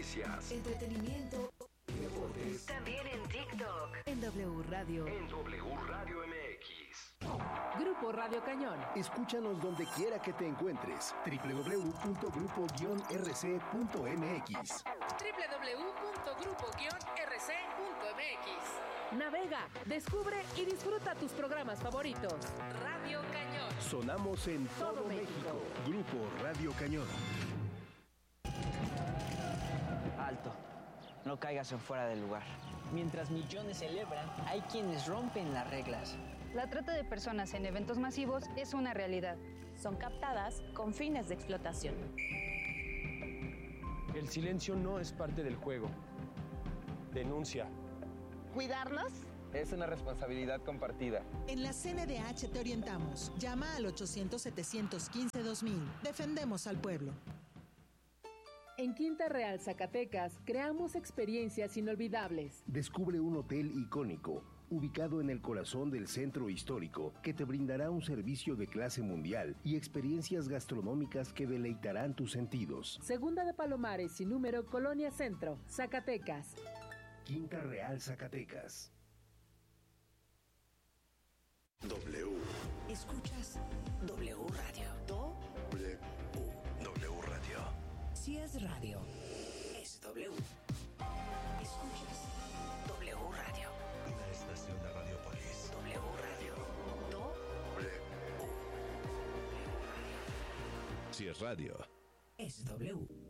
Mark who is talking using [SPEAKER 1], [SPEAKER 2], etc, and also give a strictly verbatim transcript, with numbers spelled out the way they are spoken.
[SPEAKER 1] noticias,
[SPEAKER 2] entretenimiento,
[SPEAKER 1] deportes.
[SPEAKER 2] También en TikTok. En W Radio.
[SPEAKER 1] En W Radio M X.
[SPEAKER 3] Grupo Radio Cañón.
[SPEAKER 4] Escúchanos donde quiera que te encuentres. doble u doble u doble u punto grupo guion r c punto m x.
[SPEAKER 3] doble u doble u doble u punto grupo guion r c punto m x. Navega, descubre y disfruta tus programas favoritos. Radio Cañón.
[SPEAKER 4] Sonamos en todo, todo México. México. Grupo Radio Cañón.
[SPEAKER 5] Alto. No caigas en fuera del lugar. Mientras millones celebran, hay quienes rompen las reglas.
[SPEAKER 6] La trata de personas en eventos masivos es una realidad.
[SPEAKER 7] Son captadas con fines de explotación.
[SPEAKER 8] El silencio no es parte del juego. Denuncia.
[SPEAKER 9] ¿Cuidarnos?
[SPEAKER 10] Es una responsabilidad compartida.
[SPEAKER 11] En la C N D H te orientamos. Llama al ochocientos, setecientos quince, dos mil. Defendemos al pueblo.
[SPEAKER 3] En Quinta Real, Zacatecas, creamos experiencias inolvidables.
[SPEAKER 4] Descubre un hotel icónico, ubicado en el corazón del centro histórico, que te brindará un servicio de clase mundial y experiencias gastronómicas que deleitarán tus sentidos.
[SPEAKER 3] Segunda de Palomares y número Colonia Centro, Zacatecas.
[SPEAKER 4] Quinta Real, Zacatecas.
[SPEAKER 2] W. Escuchas W Radio. Do.
[SPEAKER 1] W. W Radio.
[SPEAKER 2] Si es radio, es W. Escuchas W Radio.
[SPEAKER 1] Una estación de Radiopolis.
[SPEAKER 2] W Radio. Do.
[SPEAKER 1] W.
[SPEAKER 2] W Radio.
[SPEAKER 1] Si es radio,
[SPEAKER 2] es W.